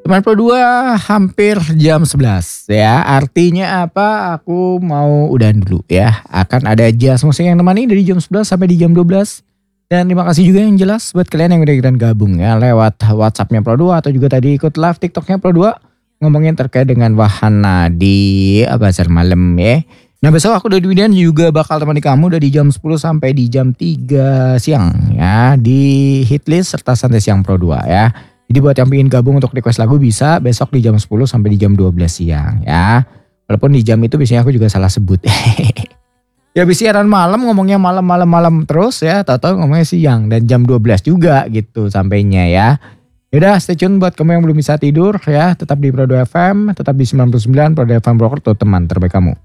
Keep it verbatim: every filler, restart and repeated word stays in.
Teman Pro dua hampir jam sebelas ya. Artinya apa? Aku mau udahan dulu ya. Akan ada jazz musik yang nemani dari jam sebelas sampai di jam dua belas. Dan terima kasih juga yang jelas buat kalian yang udah ikutan gabung ya lewat WhatsAppnya Pro dua atau juga tadi ikut live TikToknya Pro dua ngomongin terkait dengan wahana di Bazar Malam ya. Nah besok aku dari Widian juga bakal temani kamu dari jam sepuluh sampai di jam tiga siang ya di Hitlist serta Santai Siang Pro dua ya. Jadi buat yang ingin gabung untuk request lagu bisa besok di jam sepuluh sampai di jam dua belas siang ya. Walaupun di jam itu biasanya aku juga salah sebut. Ya habis siaran malam ngomongnya malam-malam-malam terus ya. Tahu-tahu ngomongnya siang dan jam dua belas juga gitu sampainya ya. Yaudah stay tune buat kamu yang belum bisa tidur ya. Tetap di Pro dua F M, tetap di sembilan puluh sembilan Pro dua F M Broker tuh teman terbaik kamu.